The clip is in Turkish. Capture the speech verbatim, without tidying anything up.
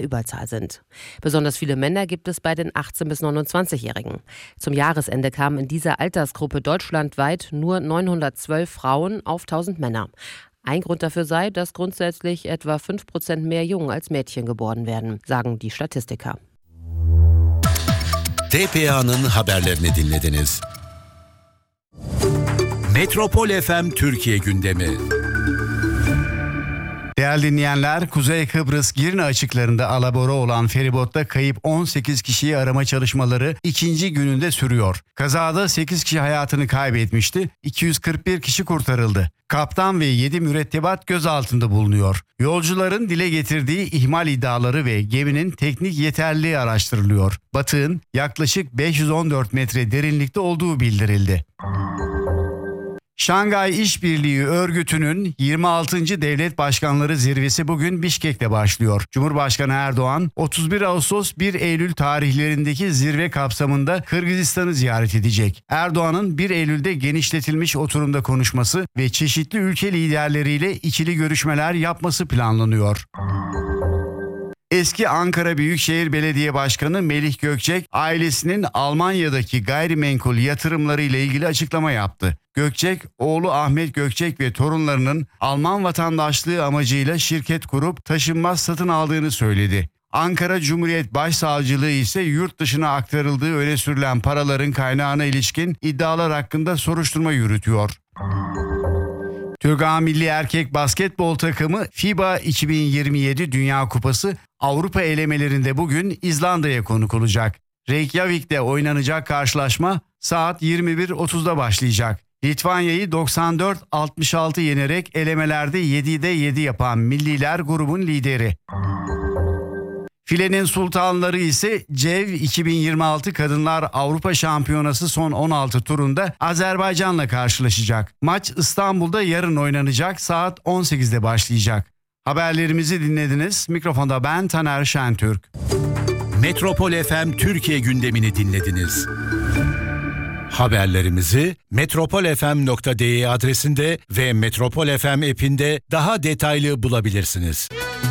Überzahl sind. Besonders viele Männer gibt es bei den achtzehn- bis neunundzwanzigjährigen. Zum Jahresende kamen in dieser Altersgruppe deutschlandweit nur neunhundertzwölf Frauen auf tausend Männer. Ein Grund dafür sei, dass grundsätzlich etwa fünf Prozent mehr Jungen als Mädchen geboren werden, sagen die Statistiker. T P A'nın haberlerini dinlediniz. Metropol F M Türkiye gündemi. Değerli dinleyenler, Kuzey Kıbrıs Girne açıklarında alabora olan feribotta kayıp on sekiz kişiyi arama çalışmaları ikinci gününde sürüyor. Kazada sekiz kişi hayatını kaybetmişti, iki yüz kırk bir kişi kurtarıldı. Kaptan ve yedi mürettebat gözaltında bulunuyor. Yolcuların dile getirdiği ihmal iddiaları ve geminin teknik yeterliliği araştırılıyor. Batığın yaklaşık beş yüz on dört metre derinlikte olduğu bildirildi. Şangay İşbirliği Örgütü'nün yirmi altıncı Devlet Başkanları Zirvesi bugün Bişkek'te başlıyor. Cumhurbaşkanı Erdoğan otuz bir Ağustos bir Eylül tarihlerindeki zirve kapsamında Kırgızistan'ı ziyaret edecek. Erdoğan'ın bir Eylül'de genişletilmiş oturumda konuşması ve çeşitli ülke liderleriyle ikili görüşmeler yapması planlanıyor. Eski Ankara Büyükşehir Belediye Başkanı Melih Gökçek, ailesinin Almanya'daki gayrimenkul yatırımları ile ilgili açıklama yaptı. Gökçek, oğlu Ahmet Gökçek ve torunlarının Alman vatandaşlığı amacıyla şirket kurup taşınmaz satın aldığını söyledi. Ankara Cumhuriyet Başsavcılığı ise yurt dışına aktarıldığı öne sürülen paraların kaynağına ilişkin iddialar hakkında soruşturma yürütüyor. Türk Milli Erkek Basketbol Takımı FIBA iki bin yirmi yedi Dünya Kupası Avrupa elemelerinde bugün İzlanda'ya konuk olacak. Reykjavik'te oynanacak karşılaşma saat yirmi bir otuzda başlayacak. Litvanya'yı doksan dört altmış altı yenerek elemelerde yedide yedi yapan Milliler grubun lideri. Filenin sultanları ise CEV iki bin yirmi altı Kadınlar Avrupa Şampiyonası son on altı turunda Azerbaycan'la karşılaşacak. Maç İstanbul'da yarın oynanacak, saat on sekizde başlayacak. Haberlerimizi dinlediniz. Mikrofonda ben Taner Şentürk. Metropol F M Türkiye gündemini dinlediniz. Haberlerimizi metropol f m nokta d e adresinde ve Metropol F M app'inde daha detaylı bulabilirsiniz.